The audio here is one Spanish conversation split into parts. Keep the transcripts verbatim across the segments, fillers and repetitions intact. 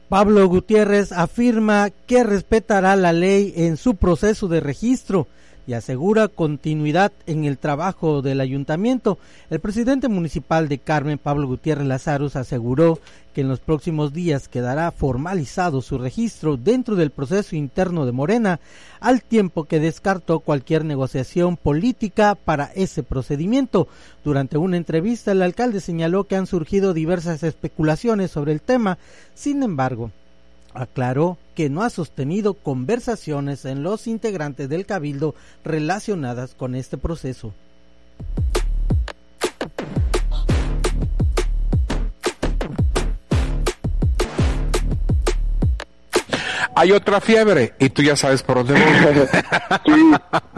Pablo Gutiérrez afirma que respetará la ley en su proceso de registro y asegura continuidad en el trabajo del ayuntamiento. El presidente municipal de Carmen, Pablo Gutiérrez Lazarus, aseguró que en los próximos días quedará formalizado su registro dentro del proceso interno de Morena, al tiempo que descartó cualquier negociación política para ese procedimiento. Durante una entrevista, el alcalde señaló que han surgido diversas especulaciones sobre el tema. Sin embargo, aclaró que no ha sostenido conversaciones en los integrantes del cabildo relacionadas con este proceso. Hay otra fiebre y tú ya sabes por dónde voy. Sí.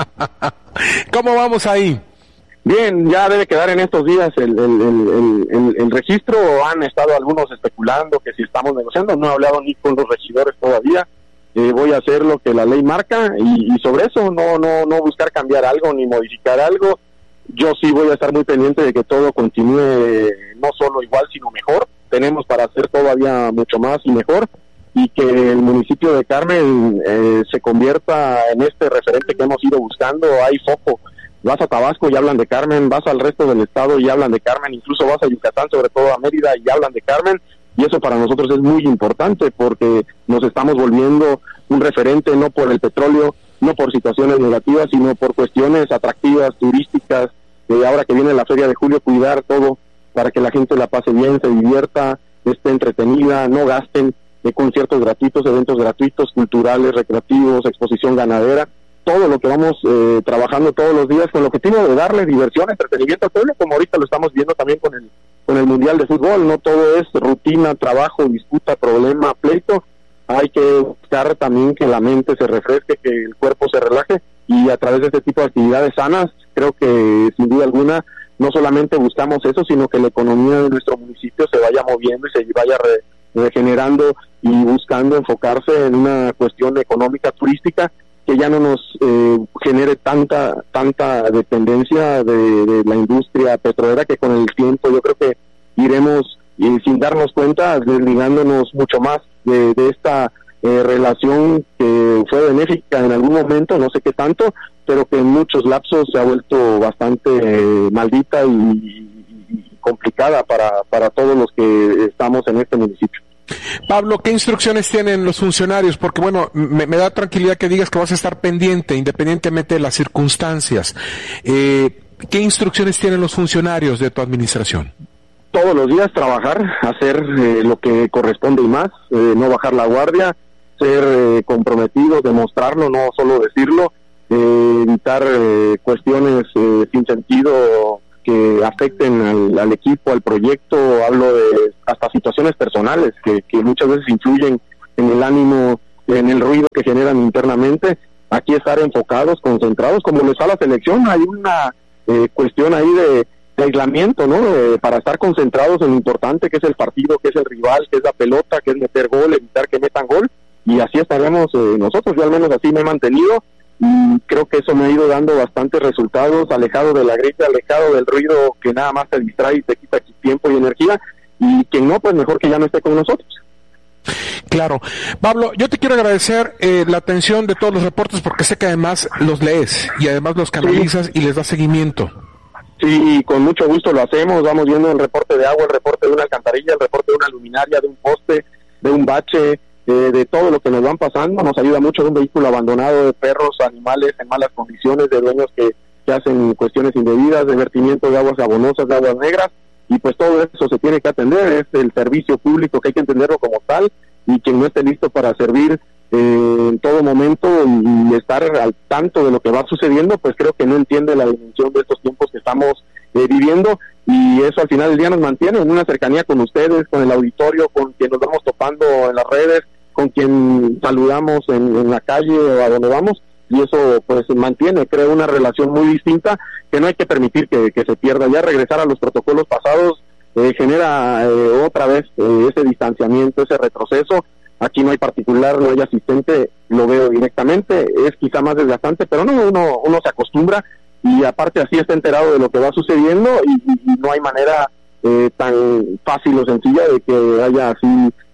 ¿Cómo vamos ahí? Bien, ya debe quedar en estos días el, el, el, el, el registro. Han estado algunos especulando que si estamos negociando. No he hablado ni con los regidores todavía. Eh, voy a hacer lo que la ley marca y, y sobre eso no no no buscar cambiar algo ni modificar algo. Yo sí voy a estar muy pendiente de que todo continúe no solo igual sino mejor. Tenemos para hacer todavía mucho más y mejor, y que el municipio de Carmen eh, se convierta en este referente que hemos ido buscando. Hay foco. Vas a Tabasco y hablan de Carmen, vas al resto del estado y hablan de Carmen, incluso vas a Yucatán, sobre todo a Mérida, y hablan de Carmen, y eso para nosotros es muy importante porque nos estamos volviendo un referente no por el petróleo, no por situaciones negativas, sino por cuestiones atractivas, turísticas. Eh, ahora que viene la Feria de Julio, cuidar todo para que la gente la pase bien, se divierta, esté entretenida, no gasten, de conciertos gratuitos, eventos gratuitos, culturales, recreativos, exposición ganadera, todo lo que vamos eh, trabajando todos los días con el objetivo de darle diversión, entretenimiento al pueblo, como ahorita lo estamos viendo también con el con el Mundial de Fútbol. No todo es rutina, trabajo, disputa, problema, pleito. Hay que buscar también que la mente se refresque, que el cuerpo se relaje, y a través de este tipo de actividades sanas, creo que sin duda alguna no solamente buscamos eso, sino que la economía de nuestro municipio se vaya moviendo y se vaya re, regenerando y buscando enfocarse en una cuestión económica turística que ya no nos eh, genere tanta tanta dependencia de, de la industria petrolera, que con el tiempo yo creo que iremos, y sin darnos cuenta, desligándonos mucho más de, de esta eh, relación que fue benéfica en algún momento, no sé qué tanto, pero que en muchos lapsos se ha vuelto bastante eh, maldita y, y, y complicada para, para todos los que estamos en este municipio. Pablo, ¿qué instrucciones tienen los funcionarios? Porque bueno, me, me da tranquilidad que digas que vas a estar pendiente independientemente de las circunstancias. Eh, ¿Qué instrucciones tienen los funcionarios de tu administración? Todos los días trabajar, hacer eh, lo que corresponde y más, eh, no bajar la guardia, ser eh, comprometidos, demostrarlo, no solo decirlo, eh, evitar eh, cuestiones eh, sin sentido que afecten al, al equipo, al proyecto. Hablo de hasta situaciones personales que, que muchas veces influyen en el ánimo, en el ruido que generan internamente. Aquí estar enfocados, concentrados, como lo está la selección. Hay una eh, cuestión ahí de, de aislamiento, ¿no? Eh, para estar concentrados en lo importante que es el partido, que es el rival, que es la pelota, que es meter gol, evitar que metan gol, y así estaremos eh, nosotros. Yo al menos así me he mantenido, y creo que eso me ha ido dando bastantes resultados, alejado de la grita, alejado del ruido que nada más te distrae y te quita tiempo y energía, y quien no, pues mejor que ya no esté con nosotros. Claro. Pablo, yo te quiero agradecer eh, la atención de todos los reportes, porque sé que además los lees y además los canalizas, sí, y les das seguimiento. Sí, con mucho gusto lo hacemos. Vamos viendo el reporte de agua, el reporte de una alcantarilla, el reporte de una luminaria, de un poste, de un bache, Eh, de todo lo que nos van pasando. Nos ayuda mucho de un vehículo abandonado, de perros, animales en malas condiciones, de dueños que, que hacen cuestiones indebidas, de vertimiento de aguas abonosas, de aguas negras, y pues todo eso se tiene que atender. Es el servicio público que hay que entenderlo como tal, y quien no esté listo para servir eh, en todo momento y, y estar al tanto de lo que va sucediendo, pues creo que no entiende la dimensión de estos tiempos que estamos eh, viviendo, y eso al final del día nos mantiene en una cercanía con ustedes, con el auditorio, con quien nos vamos topando en las redes, con quien saludamos en, en la calle o a donde vamos, y eso pues mantiene, crea una relación muy distinta que no hay que permitir que, que se pierda. Ya regresar a los protocolos pasados eh, genera eh, otra vez eh, ese distanciamiento, ese retroceso. Aquí no hay particular, no hay asistente, lo veo directamente, es quizá más desgastante, pero no, uno, uno se acostumbra, y aparte así está enterado de lo que va sucediendo, y, y no hay manera eh, tan fácil o sencilla de que haya así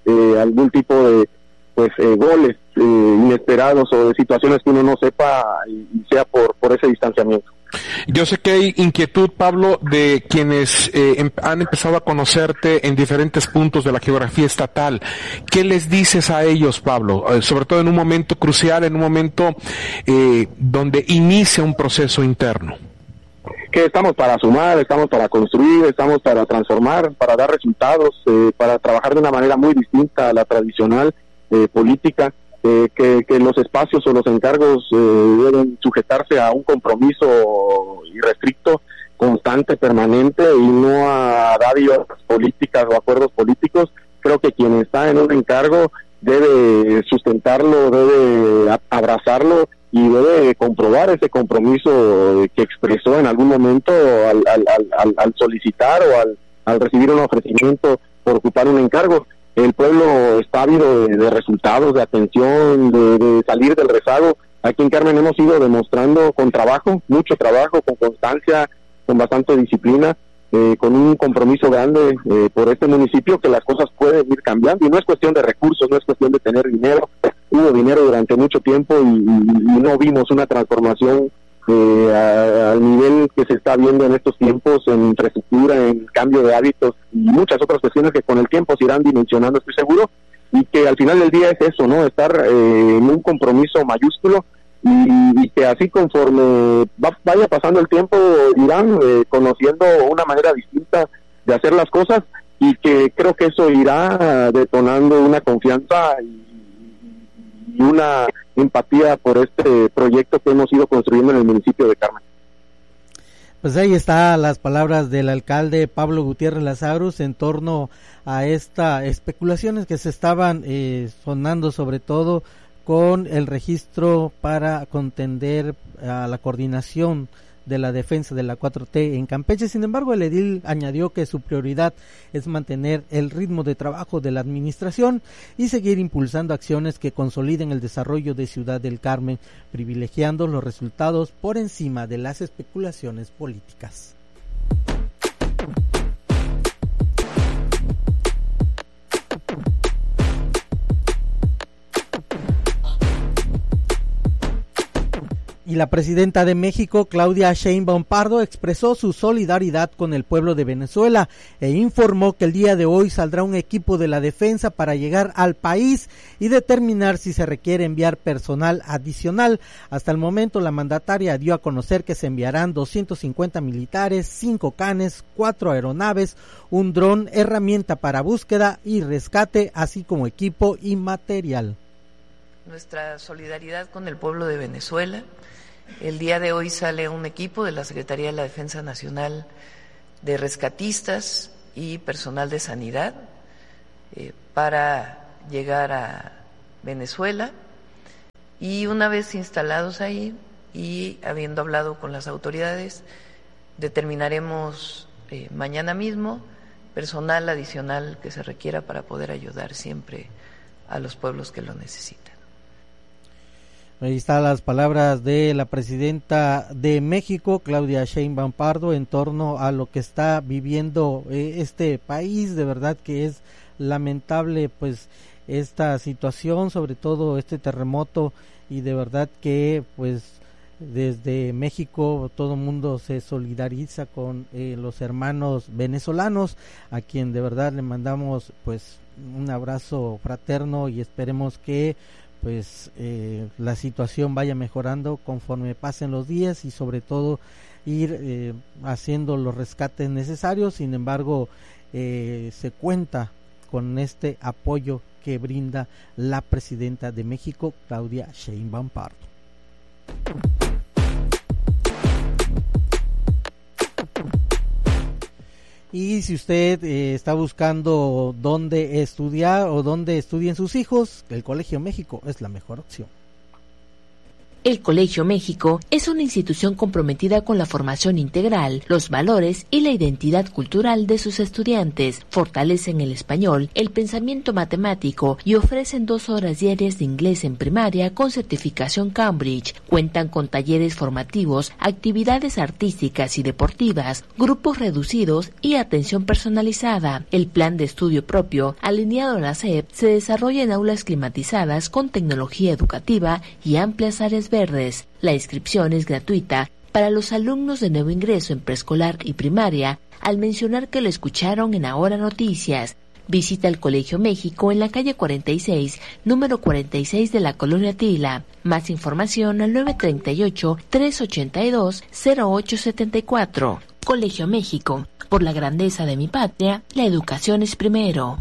eh, algún tipo de pues eh, goles eh, inesperados o de situaciones que uno no sepa y, y sea por por ese distanciamiento. Yo sé que hay inquietud, Pablo, de quienes eh, em, han empezado a conocerte en diferentes puntos de la geografía estatal. ¿Qué les dices a ellos, Pablo? Eh, sobre todo en un momento crucial, en un momento eh, donde inicia un proceso interno. Que estamos para sumar, estamos para construir, estamos para transformar, para dar resultados, eh, para trabajar de una manera muy distinta a la tradicional eh, política. Eh, que, que los espacios o los encargos eh, deben sujetarse a un compromiso irrestricto, constante, permanente y no a dádivas políticas o acuerdos políticos. Creo que quien está en un encargo debe sustentarlo, debe abrazarlo y debe comprobar ese compromiso que expresó en algún momento al, al, al, al solicitar o al, al recibir un ofrecimiento por ocupar un encargo. El pueblo está ávido de, de resultados, de atención, de, de salir del rezago. Aquí en Carmen hemos ido demostrando con trabajo, mucho trabajo, con constancia, con bastante disciplina, eh, con un compromiso grande eh, por este municipio, que las cosas pueden ir cambiando. Y no es cuestión de recursos, no es cuestión de tener dinero. Hubo dinero durante mucho tiempo y, y, y no vimos una transformación eh, a, al nivel que se está viendo en estos tiempos, en infraestructura, en cambio de hábitos y muchas otras cuestiones que con el tiempo se irán dimensionando, estoy seguro, y que al final del día es eso, ¿no? Estar eh, en un compromiso mayúsculo y, y que así conforme va, vaya pasando el tiempo irán eh, conociendo una manera distinta de hacer las cosas y que creo que eso irá detonando una confianza y y una empatía por este proyecto que hemos ido construyendo en el municipio de Carmen. Pues ahí está las palabras del alcalde Pablo Gutiérrez Lazarus en torno a estas especulaciones que se estaban eh, sonando, sobre todo con el registro para contender a la coordinación de la defensa de la cuatro T en Campeche. Sin embargo, el edil añadió que su prioridad es mantener el ritmo de trabajo de la administración y seguir impulsando acciones que consoliden el desarrollo de Ciudad del Carmen, privilegiando los resultados por encima de las especulaciones políticas. Y la presidenta de México, Claudia Sheinbaum Pardo, expresó su solidaridad con el pueblo de Venezuela e informó que el día de hoy saldrá un equipo de la defensa para llegar al país y determinar si se requiere enviar personal adicional. Hasta el momento, la mandataria dio a conocer que se enviarán doscientos cincuenta militares, cinco canes, cuatro aeronaves, un dron, herramienta para búsqueda y rescate, así como equipo y material. Nuestra solidaridad con el pueblo de Venezuela. El día de hoy sale un equipo de la Secretaría de la Defensa Nacional de rescatistas y personal de sanidad eh, para llegar a Venezuela, y una vez instalados ahí y habiendo hablado con las autoridades, determinaremos eh, mañana mismo personal adicional que se requiera para poder ayudar siempre a los pueblos que lo necesitan. Ahí están las palabras de la presidenta de México, Claudia Sheinbaum Pardo, en torno a lo que está viviendo eh, este país. De verdad que es lamentable pues esta situación, sobre todo este terremoto, y de verdad que pues desde México todo el mundo se solidariza con eh, los hermanos venezolanos, a quien de verdad le mandamos pues un abrazo fraterno y esperemos que pues eh, la situación vaya mejorando conforme pasen los días y sobre todo ir eh, haciendo los rescates necesarios. Sin embargo, eh, se cuenta con este apoyo que brinda la presidenta de México, Claudia Sheinbaum Pardo. Y si usted eh, está buscando dónde estudiar o dónde estudien sus hijos, el Colegio México es la mejor opción. El Colegio México es una institución comprometida con la formación integral, los valores y la identidad cultural de sus estudiantes. Fortalecen el español, el pensamiento matemático y ofrecen dos horas diarias de inglés en primaria con certificación Cambridge. Cuentan con talleres formativos, actividades artísticas y deportivas, grupos reducidos y atención personalizada. El plan de estudio propio, alineado a la S E P, se desarrolla en aulas climatizadas con tecnología educativa y amplias áreas verdes. La inscripción es gratuita para los alumnos de nuevo ingreso en preescolar y primaria, al mencionar que lo escucharon en Ahora Noticias. Visita el Colegio México en la calle cuarenta y seis, número cuarenta y seis de la Colonia Tila. Más información al nueve tres ocho, tres ocho dos, cero ocho siete cuatro. Colegio México, por la grandeza de mi patria, la educación es primero.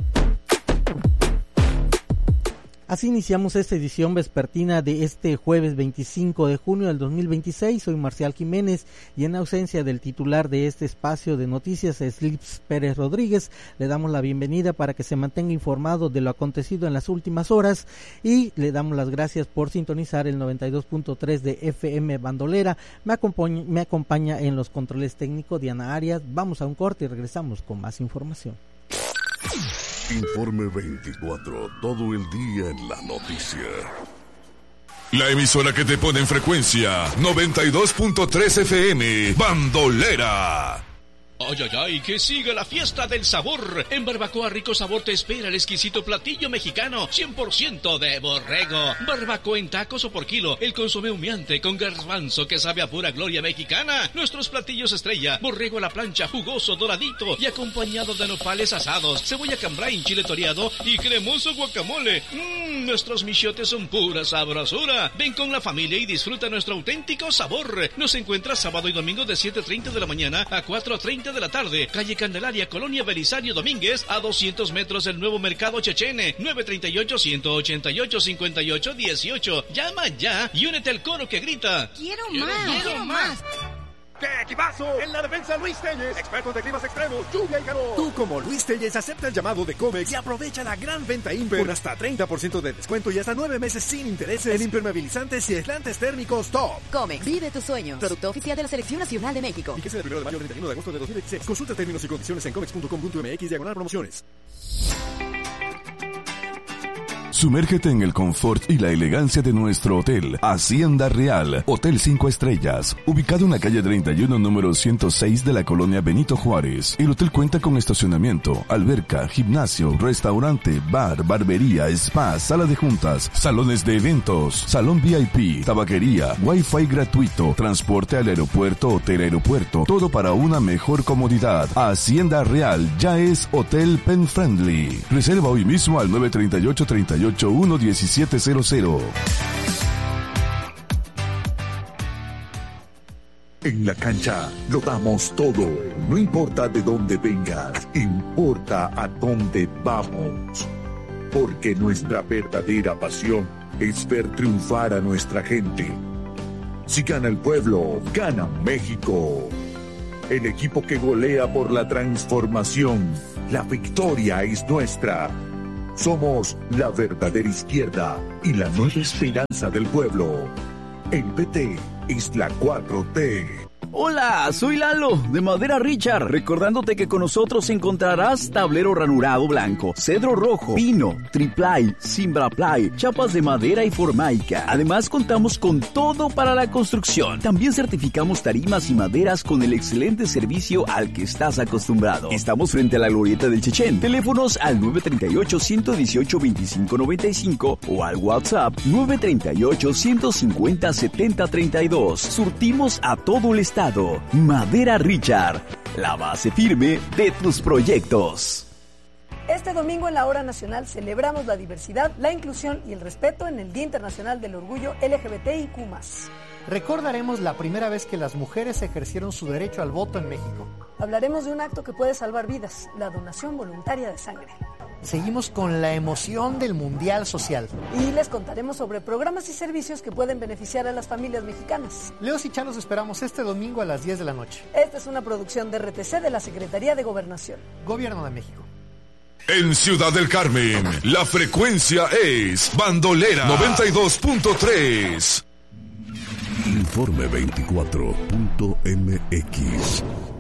Así iniciamos esta edición vespertina de este jueves veinticinco de junio del dos mil veintiséis. Soy Marcial Jiménez y en ausencia del titular de este espacio de noticias, Slips Pérez Rodríguez, le damos la bienvenida para que se mantenga informado de lo acontecido en las últimas horas y le damos las gracias por sintonizar el noventa y dos punto tres de F M Bandolera. Me acompaña, me acompaña en los controles técnicos Diana Arias. Vamos a un corte y regresamos con más información. Informe veinticuatro, todo el día en la noticia. La emisora que te pone en frecuencia, noventa y dos punto tres F M, Bandolera. Ay, ay, ay, que siga la fiesta del sabor. En Barbacoa Rico Sabor te espera el exquisito platillo mexicano cien por ciento de borrego. Barbacoa en tacos o por kilo, el consomé humeante con garbanzo que sabe a pura gloria mexicana. Nuestros platillos estrella, borrego a la plancha, jugoso, doradito y acompañado de nopales asados, cebolla cambray, chile toreado y cremoso guacamole. Mmm, nuestros michiotes son pura sabrosura. Ven con la familia y disfruta nuestro auténtico sabor. Nos encuentras sábado y domingo de siete treinta de la mañana a cuatro treinta de la tarde, calle Candelaria, Colonia Belisario Domínguez, a doscientos metros del nuevo mercado Chechene. Nueve treinta y ocho, ciento ochenta y ocho, cincuenta y ocho, dieciocho. Llama ya y únete al coro que grita: ¡Quiero más! ¡Quiero más! ¡Qué equipazo! En la defensa, Luis Telles, expertos de climas extremos, lluvia y calor. Tú, como Luis Telles, acepta el llamado de Comex y aprovecha la gran venta Imper con hasta treinta por ciento de descuento y hasta nueve meses sin intereses en impermeabilizantes y aislantes térmicos top. Comex, vive tus sueños. Producto oficial de la Selección Nacional de México. Fíjese del primero de mayo al treinta y uno de agosto de dos mil veintiséis. Consulta términos y condiciones en comex punto com punto m x diagonal promociones. Sumérgete en el confort y la elegancia de nuestro hotel, Hacienda Real, Hotel cinco Estrellas, ubicado en la calle treinta y uno, número ciento seis de la colonia Benito Juárez. El hotel cuenta con estacionamiento, alberca, gimnasio, restaurante, bar, barbería, spa, sala de juntas, salones de eventos, salón V I P, tabaquería, wifi gratuito, transporte al aeropuerto, hotel aeropuerto, todo para una mejor comodidad. Hacienda Real ya es Hotel Pen Friendly. Reserva hoy mismo al nueve tres ocho, treinta y ocho, uno diecisiete cero cero. En la cancha lo damos todo. No importa de dónde vengas, importa a dónde vamos. Porque nuestra verdadera pasión es ver triunfar a nuestra gente. Si gana el pueblo, gana México. El equipo que golea por la transformación. La victoria es nuestra. Somos la verdadera izquierda y la nueva esperanza del pueblo. El P T es la cuatro T. Hola, soy Lalo, de Madera Richard, recordándote que con nosotros encontrarás tablero ranurado blanco, cedro rojo, pino, triplay, cimbraplay, chapas de madera y formaica. Además, contamos con todo para la construcción. También certificamos tarimas y maderas con el excelente servicio al que estás acostumbrado. Estamos frente a la glorieta del Chechén. Teléfonos al nueve tres ocho, uno uno ocho, veinticinco noventa y cinco o al WhatsApp nueve tres ocho, ciento cincuenta, setenta treinta y dos. Surtimos a todo el estado. Madera Richard, la base firme de tus proyectos. Este domingo en la Hora Nacional celebramos la diversidad, la inclusión y el respeto en el Día Internacional del Orgullo L G B T I Q más. Recordaremos la primera vez que las mujeres ejercieron su derecho al voto en México. Hablaremos de un acto que puede salvar vidas, la donación voluntaria de sangre. Seguimos con la emoción del Mundial Social. Y les contaremos sobre programas y servicios que pueden beneficiar a las familias mexicanas. Leos y Chan los esperamos este domingo a las diez de la noche. Esta es una producción de R T C de la Secretaría de Gobernación. Gobierno de México. En Ciudad del Carmen, la frecuencia es Bandolera noventa y dos punto tres. Informe veinticuatro punto m x.